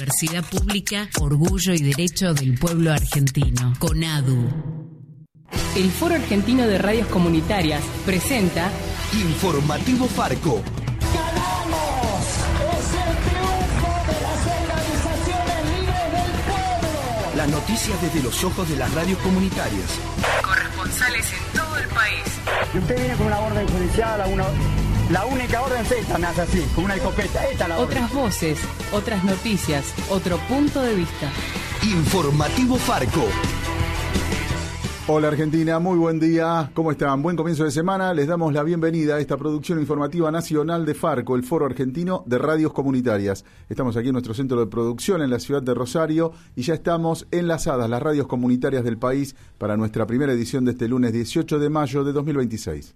Universidad pública, orgullo y derecho del pueblo argentino. CONADU. El Foro Argentino de Radios Comunitarias presenta Informativo Farco. ¡Ganamos! ¡Es el triunfo de las organizaciones libres del pueblo! Las noticias desde los ojos de las radios comunitarias. Corresponsales en todo el país. Y usted viene con una orden judicial, la única orden es esta, me hace así, con una escopeta. Esta es la orden. otras voces, otras noticias, otro punto de vista. Informativo Farco. Hola Argentina, muy buen día, ¿cómo están? Buen comienzo de semana, les damos la bienvenida a esta producción informativa nacional de Farco, el Foro Argentino de Radios Comunitarias. Estamos aquí en nuestro centro de producción en la ciudad de Rosario y ya estamos enlazadas las radios comunitarias del país para nuestra primera edición de este lunes 18 de mayo de 2026.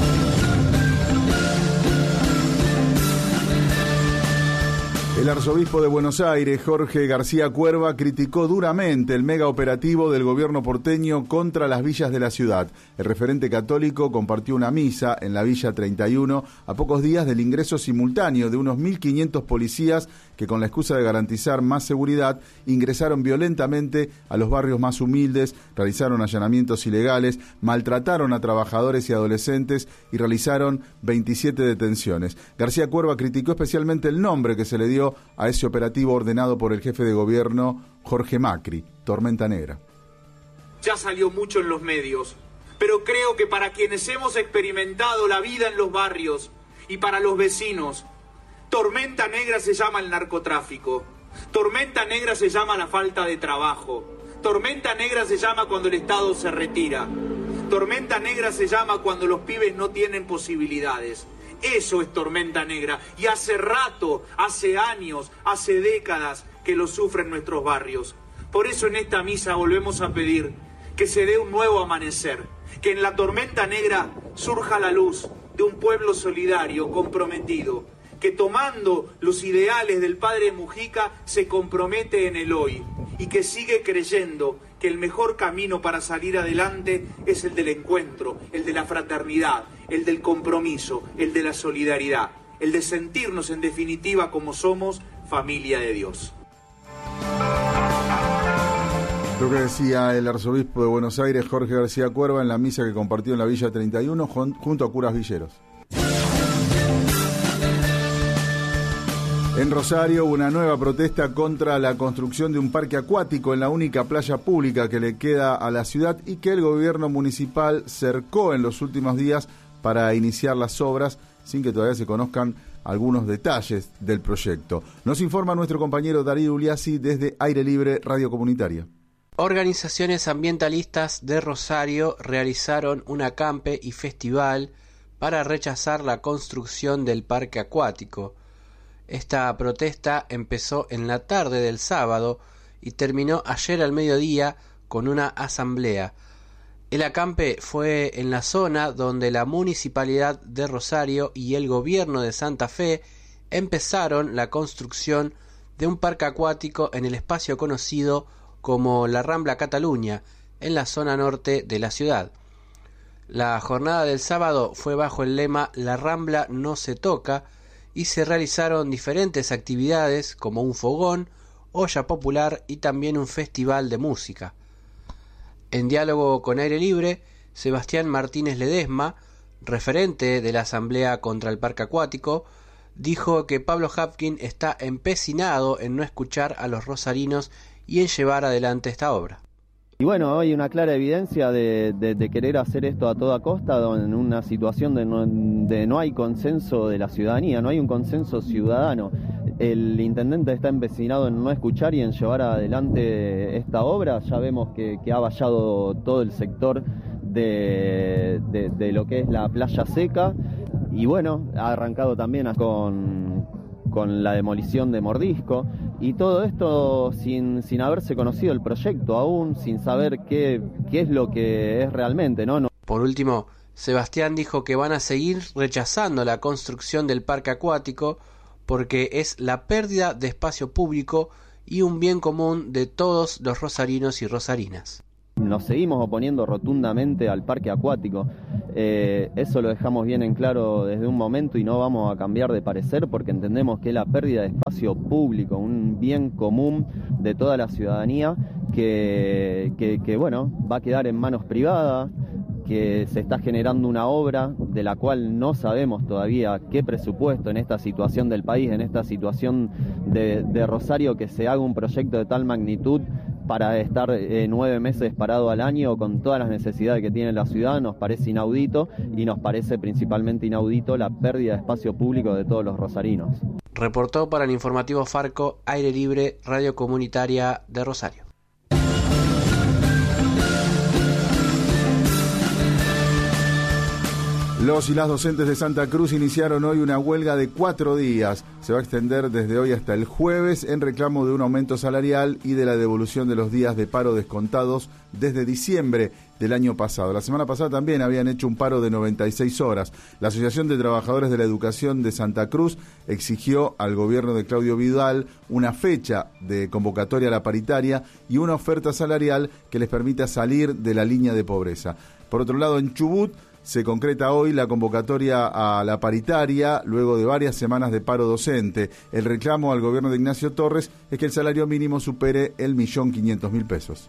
El arzobispo de Buenos Aires, Jorge García Cuerva, criticó duramente el mega operativo del gobierno porteño contra las villas de la ciudad. El referente católico compartió una misa en la Villa 31 a pocos días del ingreso simultáneo de unos 1.500 policías que, con la excusa de garantizar más seguridad, ingresaron violentamente a los barrios más humildes, realizaron allanamientos ilegales, maltrataron a trabajadores y adolescentes y realizaron 27 detenciones. García Cuerva criticó especialmente el nombre que se le dio a ese operativo ordenado por el jefe de gobierno Jorge Macri, Tormenta Negra. Ya salió mucho en los medios, pero creo que para quienes hemos experimentado la vida en los barrios y para los vecinos, Tormenta Negra se llama el narcotráfico, Tormenta Negra se llama la falta de trabajo, Tormenta Negra se llama cuando el Estado se retira, Tormenta Negra se llama cuando los pibes no tienen posibilidades. Eso es Tormenta Negra, y hace rato, hace años, hace décadas que lo sufren nuestros barrios. Por eso en esta misa volvemos a pedir que se dé un nuevo amanecer, que en la Tormenta Negra surja la luz de un pueblo solidario, comprometido, que tomando los ideales del padre Mujica se compromete en el hoy y que sigue creyendo que el mejor camino para salir adelante es el del encuentro, el de la fraternidad, el del compromiso, el de la solidaridad, el de sentirnos en definitiva como somos familia de Dios. Lo que decía el arzobispo de Buenos Aires, Jorge García Cuerva, en la misa que compartió en la Villa 31 junto a curas villeros. En Rosario hubo una nueva protesta contra la construcción de un parque acuático en la única playa pública que le queda a la ciudad y que el gobierno municipal cercó en los últimos días para iniciar las obras sin que todavía se conozcan algunos detalles del proyecto. Nos informa nuestro compañero Darío Uliassi desde Aire Libre Radio Comunitaria. Organizaciones ambientalistas de Rosario realizaron un acampe y festival para rechazar la construcción del parque acuático. Esta protesta empezó en la tarde del sábado y terminó ayer al mediodía con una asamblea. El acampe fue en la zona donde la Municipalidad de Rosario y el Gobierno de Santa Fe empezaron la construcción de un parque acuático en el espacio conocido como la Rambla Cataluña, en la zona norte de la ciudad. La jornada del sábado fue bajo el lema "La Rambla no se toca", y se realizaron diferentes actividades como un fogón, olla popular y también un festival de música. En diálogo con Aire Libre, Sebastián Martínez Ledesma, referente de la Asamblea contra el Parque Acuático, dijo que Pablo Hapkin está empecinado en no escuchar a los rosarinos y en llevar adelante esta obra. Y bueno, hay una clara evidencia de querer hacer esto a toda costa en una situación donde no hay consenso de la ciudadanía, no hay un consenso ciudadano. El intendente está empecinado en no escuchar y en llevar adelante esta obra. Ya vemos que ha vallado todo el sector de lo que es la playa seca y bueno, ha arrancado también con la demolición de Mordisco. Y todo esto sin haberse conocido el proyecto aún, sin saber qué es lo que es realmente, ¿no? Por último, Sebastián dijo que van a seguir rechazando la construcción del parque acuático porque es la pérdida de espacio público y un bien común de todos los rosarinos y rosarinas. Nos seguimos oponiendo rotundamente al parque acuático. Eso lo dejamos bien en claro desde un momento y no vamos a cambiar de parecer porque entendemos que la pérdida de espacio público, un bien común de toda la ciudadanía que bueno, va a quedar en manos privadas, que se está generando una obra de la cual no sabemos todavía qué presupuesto en esta situación del país, en esta situación de Rosario, que se haga un proyecto de tal magnitud para estar 9 meses parado al año con todas las necesidades que tiene la ciudad, nos parece inaudito y nos parece principalmente inaudito la pérdida de espacio público de todos los rosarinos. Reportó para el informativo Farco, Aire Libre, Radio Comunitaria de Rosario. Los y las docentes de Santa Cruz iniciaron hoy una huelga de 4 días. Se va a extender desde hoy hasta el jueves en reclamo de un aumento salarial y de la devolución de los días de paro descontados desde diciembre del año pasado. La semana pasada también habían hecho un paro de 96 horas. La Asociación de Trabajadores de la Educación de Santa Cruz exigió al gobierno de Claudio Vidal una fecha de convocatoria a la paritaria y una oferta salarial que les permita salir de la línea de pobreza. Por otro lado, en Chubut se concreta hoy la convocatoria a la paritaria luego de varias semanas de paro docente. El reclamo al gobierno de Ignacio Torres es que el salario mínimo supere el 1.500.000 pesos.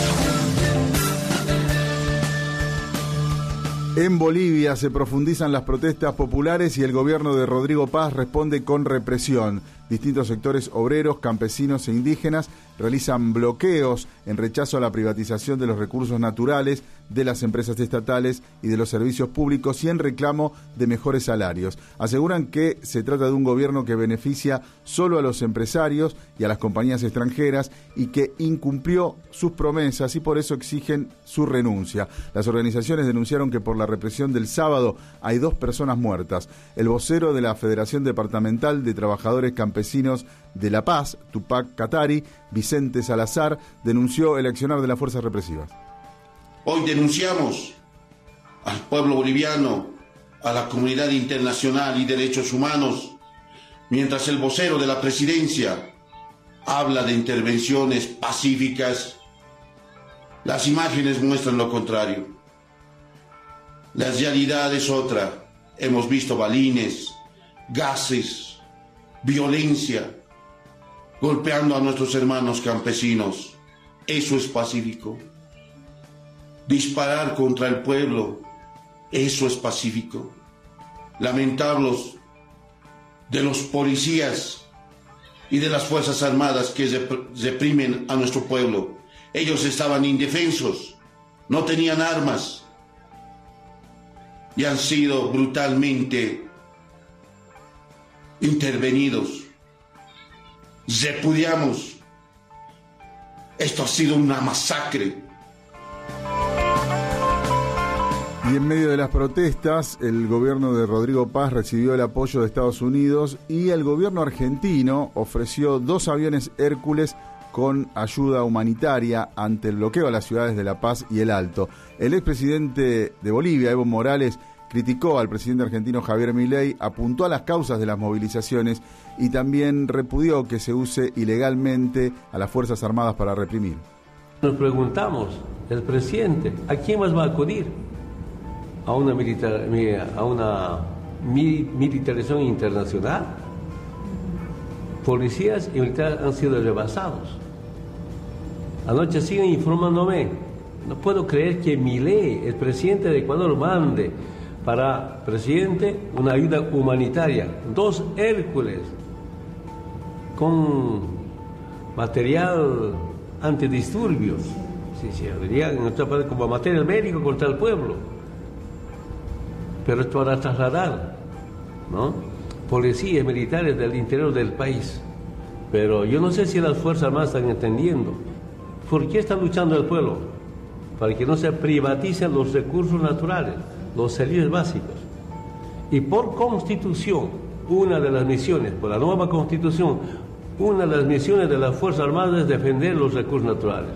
En Bolivia se profundizan las protestas populares y el gobierno de Rodrigo Paz responde con represión. Distintos sectores obreros, campesinos e indígenas realizan bloqueos en rechazo a la privatización de los recursos naturales, de las empresas estatales y de los servicios públicos y en reclamo de mejores salarios. Aseguran que se trata de un gobierno que beneficia solo a los empresarios y a las compañías extranjeras y que incumplió sus promesas y por eso exigen su renuncia. Las organizaciones denunciaron que por la represión del sábado hay 2 personas muertas. El vocero de la Federación Departamental de Trabajadores Campesinos de La Paz, Tupac Katari, Vicente Salazar, denunció el accionar de las fuerzas represivas. Hoy denunciamos al pueblo boliviano, a la comunidad internacional y derechos humanos, mientras el vocero de la presidencia habla de intervenciones pacíficas. Las imágenes muestran lo contrario. La realidad es otra. Hemos visto balines, gases, violencia, golpeando a nuestros hermanos campesinos. Eso es pacífico. Disparar contra el pueblo, eso es pacífico. Lamentarlos de los policías y de las Fuerzas Armadas que reprimen a nuestro pueblo. Ellos estaban indefensos, no tenían armas y han sido brutalmente intervenidos. Repudiamos. Esto ha sido una masacre. Y en medio de las protestas, el gobierno de Rodrigo Paz recibió el apoyo de Estados Unidos y el gobierno argentino ofreció 2 aviones Hércules con ayuda humanitaria ante el bloqueo a las ciudades de La Paz y El Alto. El expresidente de Bolivia, Evo Morales, criticó al presidente argentino Javier Milei, apuntó a las causas de las movilizaciones y también repudió que se use ilegalmente a las Fuerzas Armadas para reprimir. Nos preguntamos, el presidente, ¿a quién más va a acudir? ¿A una militarización internacional? Policías y militares han sido rebasados. Anoche siguen informándome. No puedo creer que Milei, el presidente de Ecuador, mande para presidente una ayuda humanitaria. 2 Hércules con material antidisturbios. Sí, diría en otra parte como material médico contra el pueblo. Pero esto para trasladar, ¿no?, policías militares del interior del país. Pero yo no sé si las Fuerzas Armadas están entendiendo. ¿Por qué está luchando el pueblo? Para que no se privaticen los recursos naturales, los servicios básicos. Y por constitución, una de las misiones, por la nueva constitución, una de las misiones de las Fuerzas Armadas es defender los recursos naturales.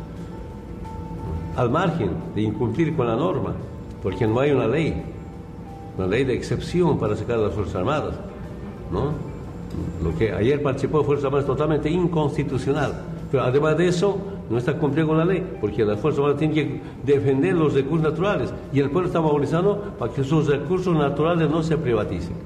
Al margen de incumplir con la norma, porque no hay una ley de excepción para sacar a las Fuerzas Armadas, ¿no? Lo que ayer participó de Fuerzas Armadas es totalmente inconstitucional. Pero además de eso, no está cumpliendo con la ley, porque las Fuerzas Armadas tienen que defender los recursos naturales y el pueblo está movilizando para que esos recursos naturales no se privaticen.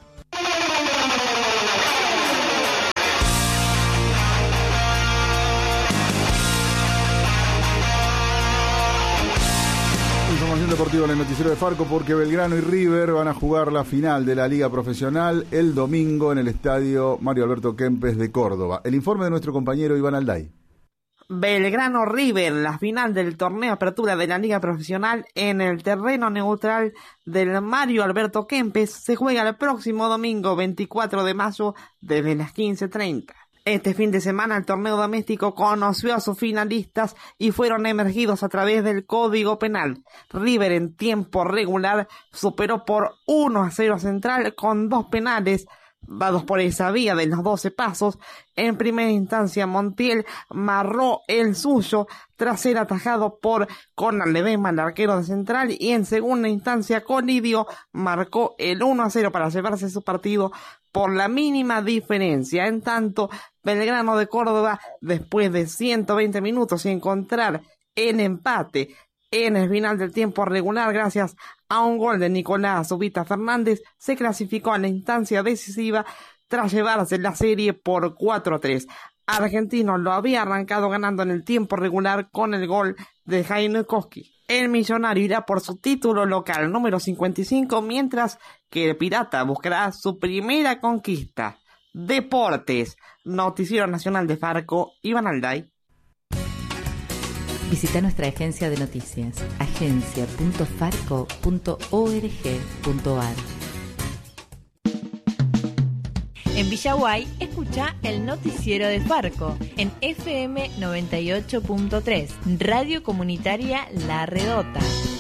Información deportiva en el noticiero de Farco, porque Belgrano y River van a jugar la final de la Liga Profesional el domingo en el estadio Mario Alberto Kempes de Córdoba. El informe de nuestro compañero Iván Alday. Belgrano River, la final del torneo Apertura de la Liga Profesional en el terreno neutral del Mario Alberto Kempes, se juega el próximo domingo 24 de mayo desde las 15:30. Este fin de semana el torneo doméstico conoció a sus finalistas y fueron emergidos a través del Código Penal. River en tiempo regular superó por 1-0 Central con 2 penales dados por esa vía de los 12 pasos. En primera instancia Montiel marró el suyo tras ser atajado por Conan Ledesma, el arquero de Central, y en segunda instancia Colidio marcó el 1-0 para llevarse su partido por la mínima diferencia. En tanto, Belgrano de Córdoba, después de 120 minutos y encontrar el empate en el final del tiempo regular gracias a un gol de Nicolás Zubita Fernández, se clasificó a la instancia decisiva tras llevarse la serie por 4-3. Argentino lo había arrancado ganando en el tiempo regular con el gol de Jaime Koski. El Millonario irá por su título local número 55, mientras que el Pirata buscará su primera conquista. Deportes, Noticiero Nacional de Farco, Iván Alday. Visita nuestra agencia de noticias, agencia.farco.org.ar. En Villaguay, escucha el noticiero de Farco en FM 98.3, Radio Comunitaria La Redota.